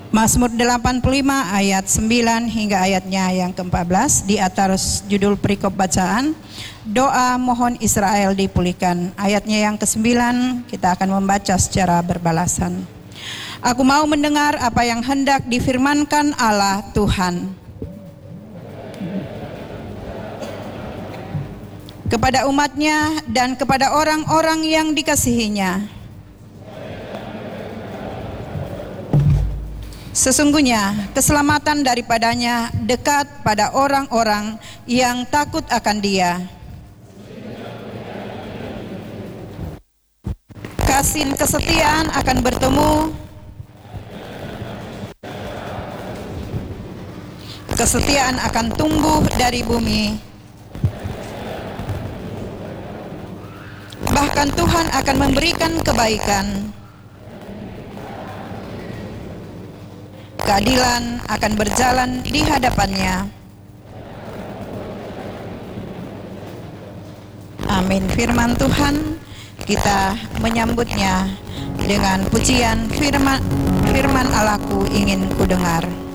Mazmur 85 ayat 9 hingga ayatnya yang ke-14 di atas judul perikop bacaan, doa mohon Israel dipulihkan. Ayatnya yang ke-9 kita akan membaca secara berbalasan. Aku mau mendengar apa yang hendak difirmankan Allah Tuhan. Kepada umatnya dan kepada orang-orang yang dikasihinya. Sesungguhnya keselamatan daripadanya dekat pada orang-orang yang takut akan Dia. Kasih kesetiaan akan bertemu, kesetiaan akan tumbuh dari bumi. Bahkan Tuhan akan memberikan kebaikan. Keadilan akan berjalan di hadapannya. Amin. Firman Tuhan, kita menyambutnya dengan pujian firman Allahku ingin kudengar.